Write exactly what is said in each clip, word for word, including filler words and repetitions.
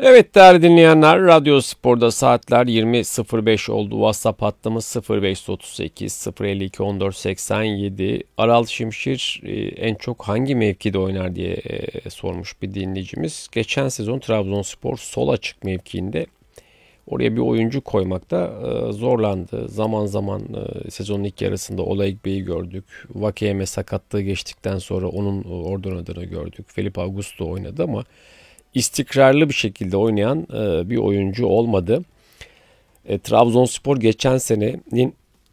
Evet değerli dinleyenler, Radyo Spor'da saatler yirmi sıfır beş oldu. WhatsApp hattımız sıfır beş otuz sekiz sıfır elli iki on dört seksen yedi. Aral Şimşir e, en çok hangi mevkide oynar diye e, sormuş bir dinleyicimiz. Geçen sezon Trabzonspor sol açık mevkiinde oraya bir oyuncu koymakta e, zorlandı. Zaman zaman e, sezonun ilk yarısında Olayık Bey'i gördük. Vakeyeme sakatlığı geçtikten sonra onun orada oynadığını gördük. Felipe Augusto oynadı ama istikrarlı bir şekilde oynayan e, bir oyuncu olmadı. E, Trabzonspor geçen senenin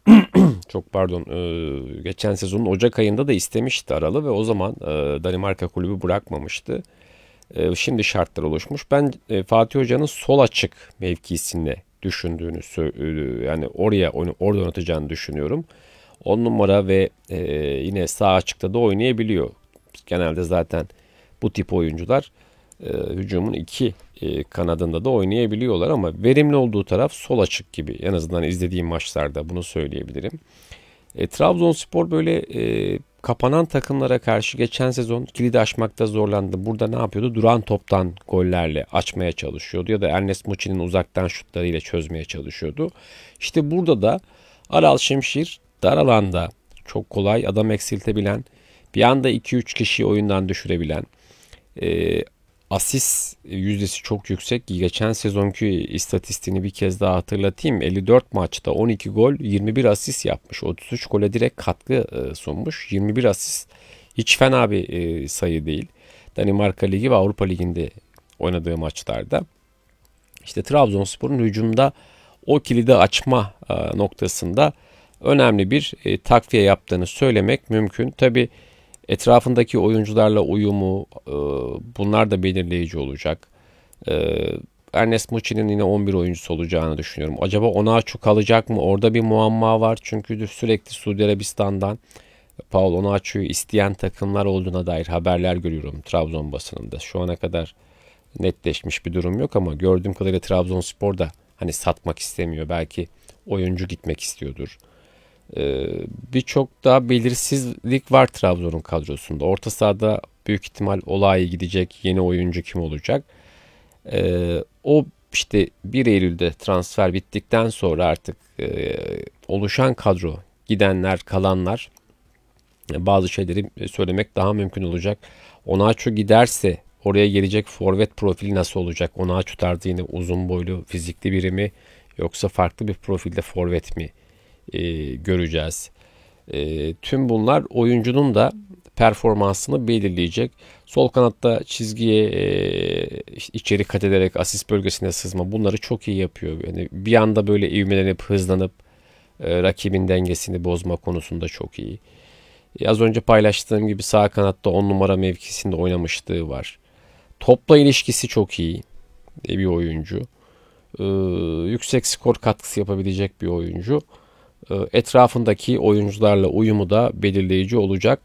çok pardon e, geçen sezonun Ocak ayında da istemişti Aral'ı ve o zaman e, Danimarka kulübü bırakmamıştı. E, şimdi şartlar oluşmuş. Ben e, Fatih Hoca'nın sol açık mevkisinde düşündüğünü e, yani oraya onu orada oynatacağını düşünüyorum. on numara ve e, yine sağ açıkta da oynayabiliyor. Genelde zaten bu tip oyuncular e, hücumun iki e, kanadında da oynayabiliyorlar ama verimli olduğu taraf sol açık gibi. En azından izlediğim maçlarda bunu söyleyebilirim. E, Trabzonspor böyle e, kapanan takımlara karşı geçen sezon kilidi aşmakta zorlandı. Burada ne yapıyordu? Duran toptan gollerle açmaya çalışıyordu ya da Ernest Muçi'nin uzaktan şutlarıyla çözmeye çalışıyordu. İşte burada da Aral Şimşir dar alanda çok kolay adam eksiltebilen, bir anda iki üç kişiyi oyundan düşürebilen, e, asist yüzdesi çok yüksek. Geçen sezonki istatistiğini bir kez daha hatırlatayım. elli dört maçta on iki gol, yirmi bir asist yapmış. otuz üç gole direkt katkı e, sunmuş. yirmi bir asist hiç fena bir e, sayı değil. Danimarka Ligi ve Avrupa Ligi'nde oynadığı maçlarda. İşte Trabzonspor'un hücumda o kilidi açma e, noktasında önemli bir e, takviye yaptığını söylemek mümkün. Tabii etrafındaki oyuncularla uyumu e, bunlar da belirleyici olacak. E, Ernest Muçi'nin yine on bir oyuncusu olacağını düşünüyorum. Acaba Onaçu kalacak mı? Orada bir muamma var. Çünkü sürekli Suudi Arabistan'dan Paul Onaçu'yu isteyen takımlar olduğuna dair haberler görüyorum Trabzon basınında. Şu ana kadar netleşmiş bir durum yok ama gördüğüm kadarıyla Trabzonspor da hani satmak istemiyor. Belki oyuncu gitmek istiyordur. Ee, Birçok daha belirsizlik var Trabzon'un kadrosunda. Orta sahada büyük ihtimal Olay gidecek. Yeni oyuncu kim olacak? Ee, o işte bir Eylül'de transfer bittikten sonra artık e, oluşan kadro, gidenler, kalanlar e, bazı şeyleri söylemek daha mümkün olacak. Onaçu giderse oraya gelecek forvet profili nasıl olacak? Onaçu tarzı yine uzun boylu fizikli biri mi yoksa farklı bir profilde forvet mi e, göreceğiz. E, tüm bunlar oyuncunun da performansını belirleyecek. Sol kanatta çizgiye e, içeri kat ederek asist bölgesine sızma bunları çok iyi yapıyor. Yani bir anda böyle ivmelenip hızlanıp e, rakibin dengesini bozma konusunda çok iyi. E, az önce paylaştığım gibi sağ kanatta on numara mevkisinde oynamışlığı var. Topla ilişkisi çok iyi e, bir oyuncu. E, yüksek skor katkısı yapabilecek bir oyuncu. Etrafındaki oyuncularla uyumu da belirleyici olacak.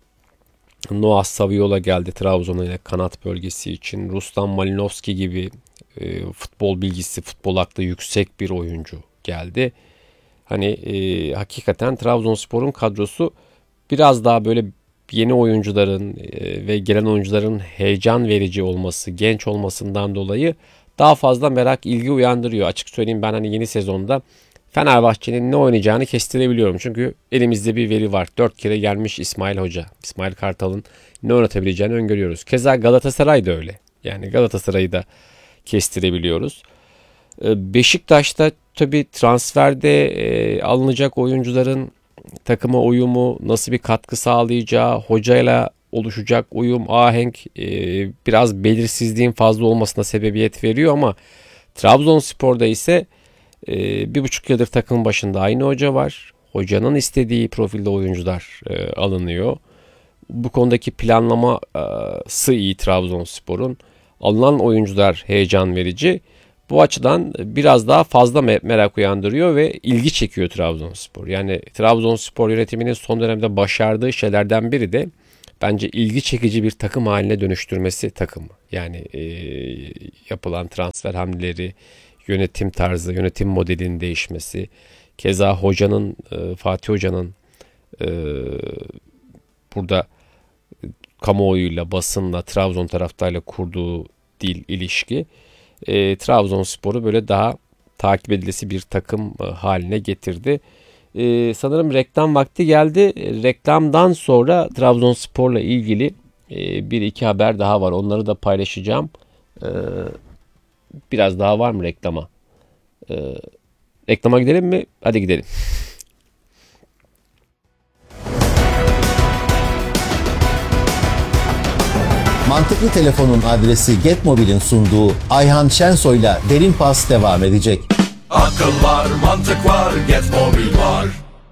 Noah Saviola geldi Trabzon'a ile kanat bölgesi için. Ruslan Malinovski gibi e, futbol bilgisi, futbol aklı yüksek bir oyuncu geldi. Hani e, hakikaten Trabzonspor'un kadrosu biraz daha böyle yeni oyuncuların e, ve gelen oyuncuların heyecan verici olması, genç olmasından dolayı daha fazla merak, ilgi uyandırıyor. Açık söyleyeyim ben hani yeni sezonda Fenerbahçe'nin ne oynayacağını kestirebiliyorum. Çünkü elimizde bir veri var. Dört kere gelmiş İsmail Hoca. İsmail Kartal'ın ne oynatabileceğini öngörüyoruz. Keza Galatasaray da öyle. Yani Galatasaray'ı da kestirebiliyoruz. Beşiktaş'ta tabii transferde e, alınacak oyuncuların takıma uyumu, nasıl bir katkı sağlayacağı, hocayla oluşacak uyum, ahenk e, biraz belirsizliğin fazla olmasına sebebiyet veriyor ama Trabzonspor'da ise e, bir buçuk yıldır takım başında aynı hoca var. Hocanın istediği profilde oyuncular e, alınıyor. Bu konudaki planlaması iyi Trabzonspor'un. Alınan oyuncular heyecan verici. Bu açıdan biraz daha fazla merak uyandırıyor ve ilgi çekiyor Trabzonspor. Yani Trabzonspor yönetiminin son dönemde başardığı şeylerden biri de bence ilgi çekici bir takım haline dönüştürmesi takımı. Yani e, yapılan transfer hamleleri, yönetim tarzı, yönetim modelinin değişmesi. Keza hocanın, e, Fatih Hoca'nın e, burada kamuoyuyla, basınla, Trabzon taraftarıyla kurduğu dil, ilişki e, Trabzonspor'u böyle daha takip edilesi bir takım e, haline getirdi. E, sanırım reklam vakti geldi. E, reklamdan sonra Trabzonspor'la ilgili e, bir iki haber daha var. Onları da paylaşacağım. E, biraz daha var mı reklama? E, reklama gidelim mi? Hadi gidelim. Mantıklı Telefon'un adresi Getmobil'in sunduğu Ayhan Şensoy'la Derin Pas devam edecek. Akıl var, mantık var, Getmobil var.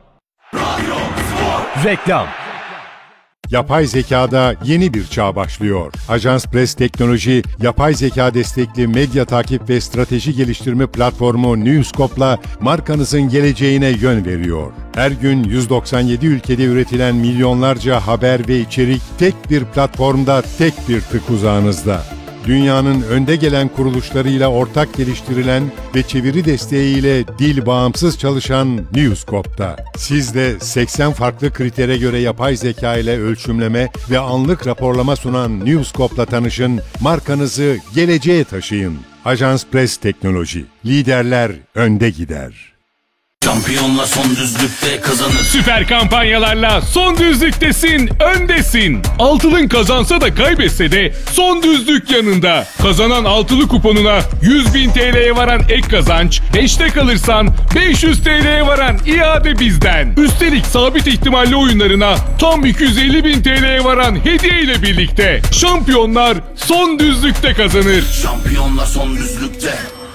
Reklam. Yapay zekada yeni bir çağ başlıyor. Ajans Press Teknoloji, yapay zeka destekli medya takip ve strateji geliştirme platformu Newscope'la markanızın geleceğine yön veriyor. Her gün yüz doksan yedi ülkede üretilen milyonlarca haber ve içerik tek bir platformda, tek bir tık uzağınızda. Dünyanın önde gelen kuruluşlarıyla ortak geliştirilen ve çeviri desteğiyle dil bağımsız çalışan Newscope'da. Siz de seksen farklı kritere göre yapay zeka ile ölçümleme ve anlık raporlama sunan Newscope'la tanışın, markanızı geleceğe taşıyın. Ajans Press Teknoloji. Liderler önde gider. Şampiyonla son düzlükte kazanır. Süper kampanyalarla son düzlüktesin, öndesin. Altılın kazansa da kaybetse de son düzlük yanında. Kazanan altılı kuponuna yüz bin T L'ye varan ek kazanç, beşte kalırsan beş yüz T L'ye varan iade bizden. Üstelik sabit ihtimalli oyunlarına tam iki yüz elli bin T L'ye varan hediye ile birlikte. Şampiyonlar son düzlükte kazanır. Şampiyonlar son düzlükte.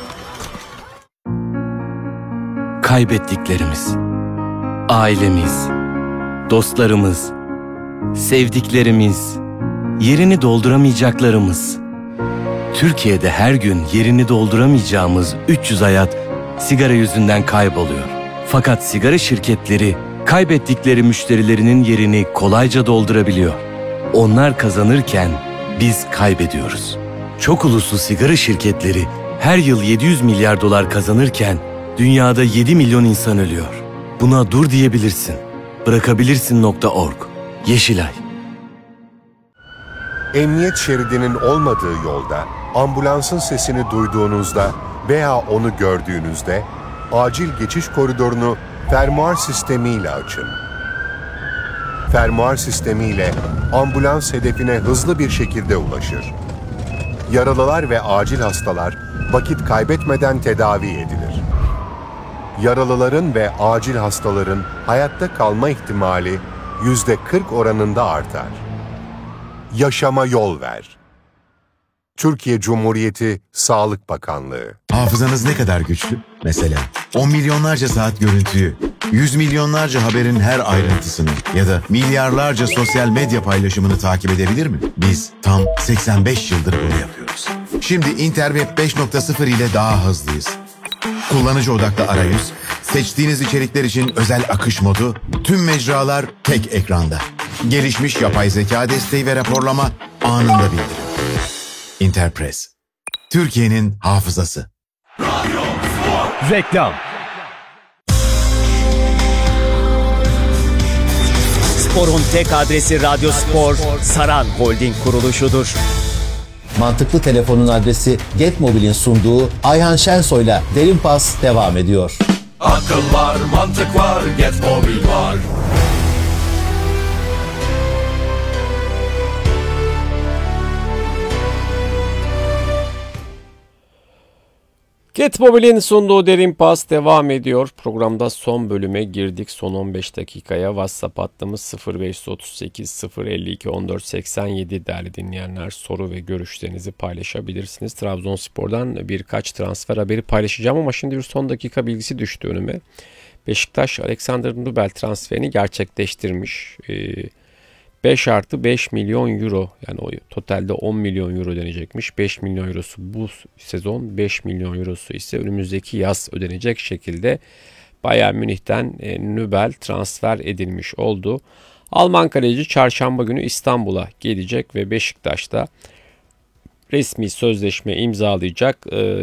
Kaybettiklerimiz, ailemiz, dostlarımız, sevdiklerimiz, yerini dolduramayacaklarımız. Türkiye'de her gün yerini dolduramayacağımız üç yüz hayat sigara yüzünden kayboluyor. Fakat sigara şirketleri kaybettikleri müşterilerinin yerini kolayca doldurabiliyor. Onlar kazanırken biz kaybediyoruz. Çok uluslu sigara şirketleri her yıl yedi yüz milyar dolar kazanırken dünyada yedi milyon insan ölüyor. Buna dur diyebilirsin. Bırakabilirsin nokta org. Yeşilay. Emniyet şeridinin olmadığı yolda, ambulansın sesini duyduğunuzda veya onu gördüğünüzde acil geçiş koridorunu fermuar sistemiyle açın. Fermuar sistemiyle ambulans hedefine hızlı bir şekilde ulaşır. Yaralılar ve acil hastalar vakit kaybetmeden tedavi edilir. Yaralıların ve acil hastaların hayatta kalma ihtimali yüzde kırk oranında artar. Yaşama yol ver. Türkiye Cumhuriyeti Sağlık Bakanlığı. Hafızanız ne kadar güçlü? Mesela on milyonlarca saat görüntüyü, yüz milyonlarca haberin her ayrıntısını ya da milyarlarca sosyal medya paylaşımını takip edebilir mi? Biz tam seksen beş yıldır bunu yapıyoruz. Şimdi Interweb beş nokta sıfır ile daha hızlıyız. Kullanıcı odaklı arayüz, seçtiğiniz içerikler için özel akış modu, tüm mecralar tek ekranda. Gelişmiş yapay zeka desteği ve raporlama anında bildirim. Interpress. Türkiye'nin hafızası. Reklam. Spor'un tek adresi Radyo Spor, Saran Holding kuruluşudur. Mantıklı Telefon'un adresi Getmobil'in sunduğu Ayhan Şensoy'la Derin Pas devam ediyor. Akıl var, mantık var, Getmobil var. Getmobil'in sunduğu Derin Pas devam ediyor. Programda son bölüme girdik. Son on beş dakikaya WhatsApp hattımız sıfır beş otuz sekiz sıfır elli iki on dört seksen yedi değerli dinleyenler, soru ve görüşlerinizi paylaşabilirsiniz. Trabzonspor'dan birkaç transfer haberi paylaşacağım ama şimdi bir son dakika bilgisi düştü önüme. Beşiktaş Alexander Nubel transferini gerçekleştirmiş. beş artı beş milyon euro, yani o totalde on milyon euro ödenecekmiş. beş milyon eurosu bu sezon, beş milyon eurosu ise önümüzdeki yaz ödenecek şekilde Bayern Münih'ten e, Nubel transfer edilmiş oldu. Alman kaleci çarşamba günü İstanbul'a gelecek ve Beşiktaş'ta resmi sözleşme imzalayacak. E,